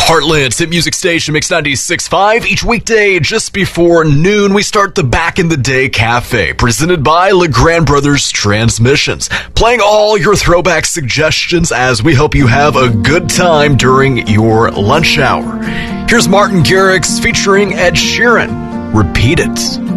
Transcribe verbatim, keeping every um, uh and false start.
Heartland's hit music station, Mix ninety-six point five. Each weekday, just before noon, we start the Back in the Day Cafe, presented by LeGrand Brothers Transmissions, playing all your throwback suggestions as we hope you have a good time during your lunch hour. Here's Martin Garrix featuring Ed Sheeran. Repeat It.